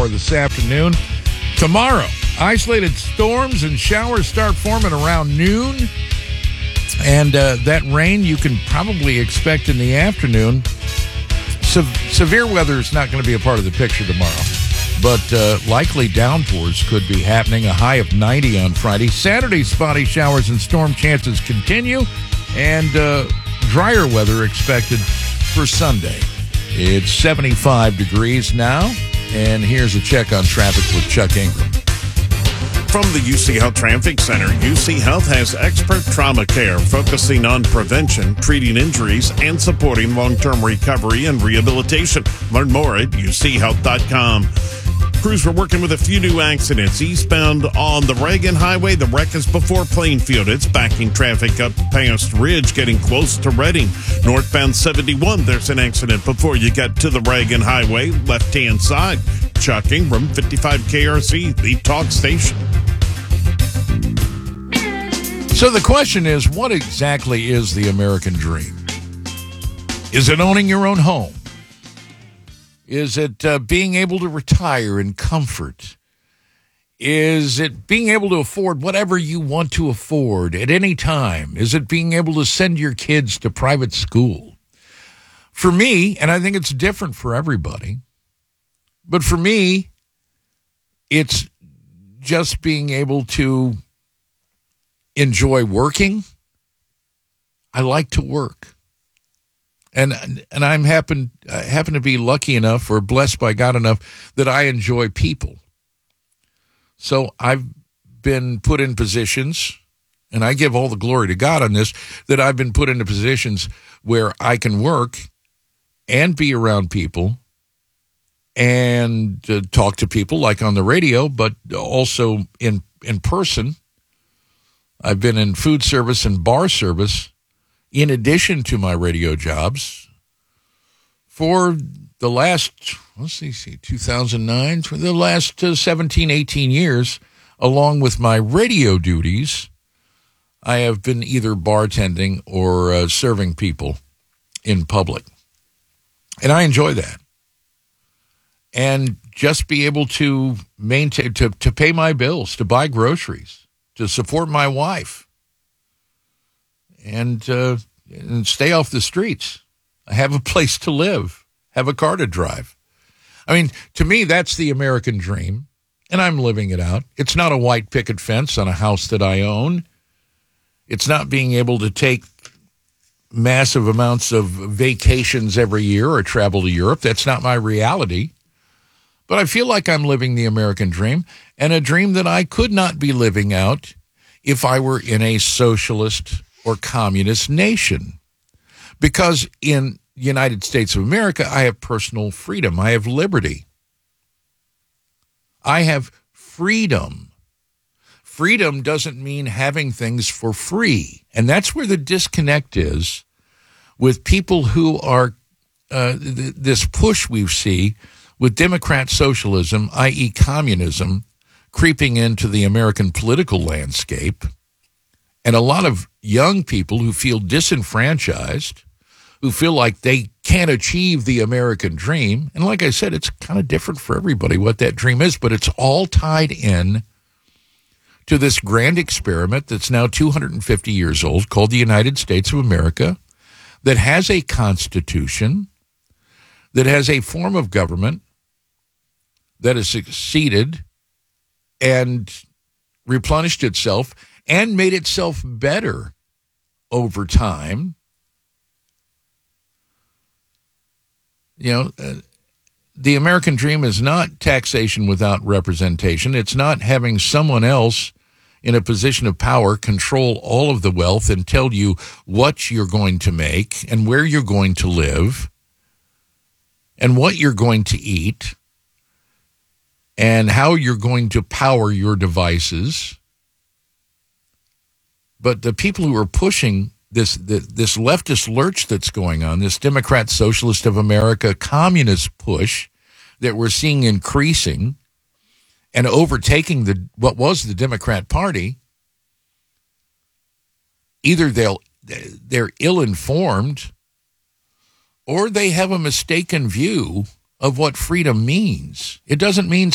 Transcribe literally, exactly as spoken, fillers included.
hour this afternoon. Tomorrow, isolated storms and showers start forming around noon. And uh, that rain you can probably expect in the afternoon. Se- severe weather is not going to be a part of the picture tomorrow. But uh, likely downpours could be happening. A high of ninety on Friday. Saturday, spotty showers and storm chances continue. And uh, drier weather expected for Sunday. It's seventy-five degrees now. And here's a check on traffic with Chuck Ingram. From the U C Health Traffic Center, U C Health has expert trauma care focusing on prevention, treating injuries, and supporting long-term recovery and rehabilitation. Learn more at u c health dot com. Crews were working with a few new accidents. Eastbound on the Reagan Highway, the wreck is before Plainfield. It's backing traffic up past Ridge, getting close to Reading. Northbound seventy-one, there's an accident before you get to the Reagan Highway, left-hand side. Chuck Ingram, fifty-five K R C, the talk station. So the question is, what exactly is the American dream? Is it owning your own home? Is it uh, being able to retire in comfort? Is it being able to afford whatever you want to afford at any time? Is it being able to send your kids to private school? For me, and I think it's different for everybody, but for me, it's just being able to enjoy working. I like to work. And and I'm happen uh, happen to be lucky enough or blessed by God enough that I enjoy people. So I've been put in positions, and I give all the glory to God on this, that I've been put into positions where I can work and be around people and uh, talk to people like on the radio, but also in in person. I've been in food service and bar service in addition to my radio jobs for the last, let's see, see two thousand nine, for the last uh, seventeen, eighteen years, along with my radio duties. I have been either bartending or uh, serving people in public. And I enjoy that. And just be able to maintain, to, to pay my bills, to buy groceries, to support my wife, and uh, and stay off the streets. I have a place to live, have a car to drive. I mean, to me, that's the American dream, and I'm living it out. It's not a white picket fence on a house that I own. It's not being able to take massive amounts of vacations every year or travel to Europe. That's not my reality. But I feel like I'm living the American dream, and a dream that I could not be living out if I were in a socialist or communist nation. Because in the United States of America, I have personal freedom. I have liberty. I have freedom. Freedom doesn't mean having things for free. And that's where the disconnect is with people who are, uh, th- this push we see with Democrat socialism, that is communism, creeping into the American political landscape. And a lot of young people who feel disenfranchised, who feel like they can't achieve the American dream. And like I said, it's kind of different for everybody what that dream is, but it's all tied in to this grand experiment that's now two hundred fifty years old called the United States of America, that has a constitution, that has a form of government that has succeeded and replenished itself and made itself better over time. You know, uh, the American dream is not taxation without representation. It's not having someone else in a position of power control all of the wealth and tell you what you're going to make and where you're going to live and what you're going to eat and how you're going to power your devices. But the people who are pushing this, this this leftist lurch that's going on, this Democrat Socialist of America communist push that we're seeing increasing and overtaking the what was the Democrat Party, either they'll they're ill-informed or they have a mistaken view of what freedom means. It doesn't mean